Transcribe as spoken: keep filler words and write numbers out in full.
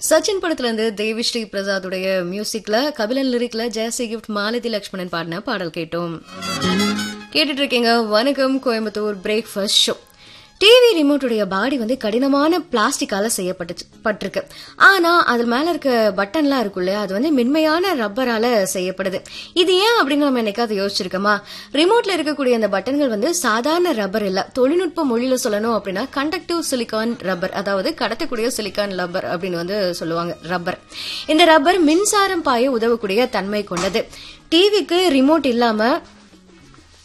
சச்சின் படத்துல இருந்து தேவிஸ்ரீ பிரசாதுடைய மியூசிக்ல கபிலன் லிரிக்ல ஜெயசி கிஃப்ட் மாலதி லட்சுமணன் பாடின பாடல் கேட்டோம். கேட்டுட்டு இருக்கீங்க வணக்கம் கோயம்புத்தூர் பிரேக்ஃபாஸ்ட் ஷோ. டிவி ரிமோட்டுடைய பாடி வந்து கடினமான பிளாஸ்டிக்கால செய்யப்பட்டிருக்கு. ஆனா அது மேல இருக்க பட்டன்லாம் இருக்குல்ல, அது வந்து மென்மையான ரப்பரால செய்யப்படுது. இது ஏன் அப்படின்னு நம்ம என்னைக்காவது யோசிச்சிருக்கோமா? ரிமோட்ல இருக்கக்கூடிய அந்த பட்டன்கள் வந்து சாதாரண ரப்பர் இல்ல, தொழில்நுட்ப மொழியில சொல்லணும் அப்படின்னா கண்டக்டிவ் சிலிகான் ரப்பர், அதாவது கடத்தக்கூடிய சிலிகான் ரப்பர் அப்படின்னு வந்து சொல்லுவாங்க. ரப்பர் இந்த ரப்பர் மின்சாரம் பாய உதவக்கூடிய தன்மை கொண்டது. டிவிக்கு ரிமோட் இல்லாம